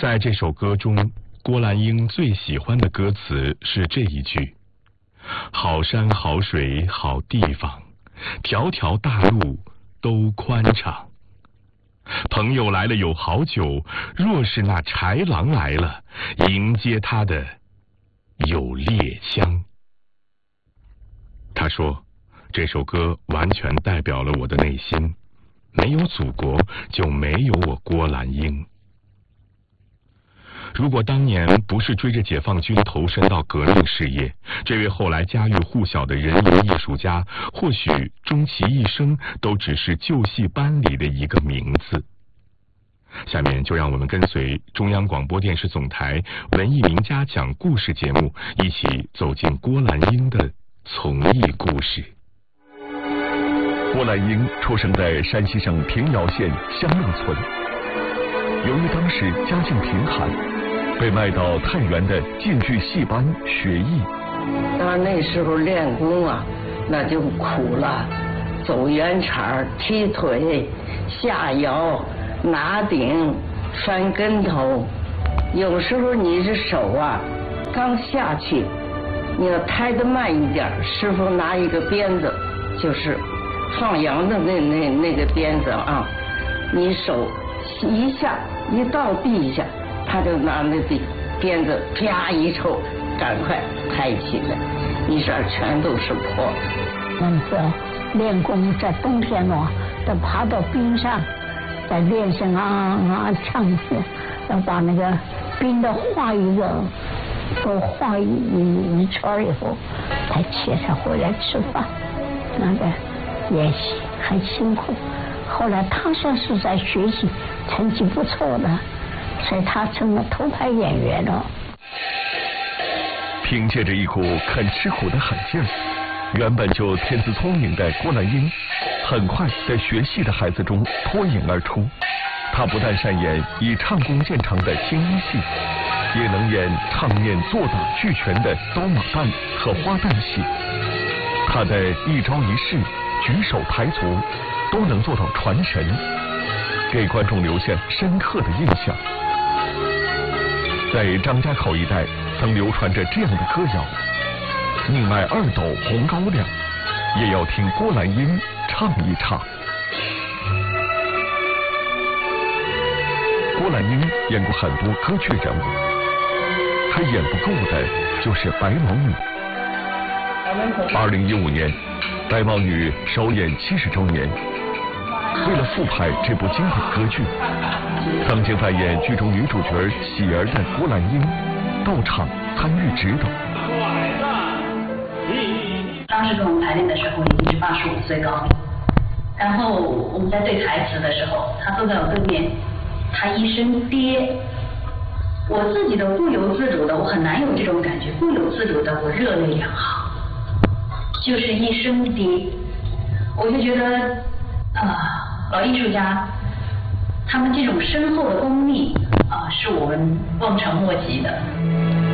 在这首歌中，郭兰英最喜欢的歌词是这一句：好山好水好地方，条条大路都宽敞。朋友来了有好酒，若是那豺狼来了，迎接他的有猎枪。他说，这首歌完全代表了我的内心，没有祖国，就没有我郭兰英。如果当年不是追着解放军投身到革命事业，这位后来家喻户晓的人民艺术家，或许终其一生都只是旧戏班里的一个名字。下面就让我们跟随中央广播电视总台文艺名家讲故事节目，一起走进郭兰英的从艺故事。 郭兰英出生在山西省平遥县香乐村，由于当时家境贫寒，被卖到太原的晋剧戏班学艺。 那时候练功啊，那就苦了，走圆场、踢腿、下摇、拿顶、翻跟头。有时候你这手啊，刚下去，你要抬得慢一点，师傅拿一个鞭子，就是放羊的那个鞭子啊，你手一下一到地下，他就拿那鞭子啪一抽，赶快抬起来，一下全都是破。 练功在冬天哦，都爬到冰上，在练声唱戏，要把那个冰的画都画一圈以后，才起来回来吃饭。那个也很辛苦。后来他算是在学习成绩不错的，所以他成了头牌演员了。 凭借着一股肯吃苦的狠劲儿，原本就天资聪明的郭兰英，很快在学戏的孩子中脱颖而出。她不但善演以唱功见长的青衣戏，也能演唱念做打俱全的刀马旦和花旦戏。她的一招一式、举手抬足都能做到传神，给观众留下深刻的印象。在张家口一带曾流传着这样的歌谣：宁卖2斗红高粱，也要听郭兰英唱一唱。郭兰英演过很多歌剧人物，她演不够的就是白毛女。2015年，白毛女首演70周年。为了复排这部经典歌剧，曾经扮演剧中女主角喜儿的郭兰英到场参与指导。 当时跟我们排练的时候已经是85岁高龄，然后我们在对台词的时候，他坐在我对面，他一声爹，我自己都不由自主的，我很难有这种感觉，不由自主的我热泪两行，就是一声爹，我就觉得老艺术家他们这种深厚的功力是我们望尘莫及的。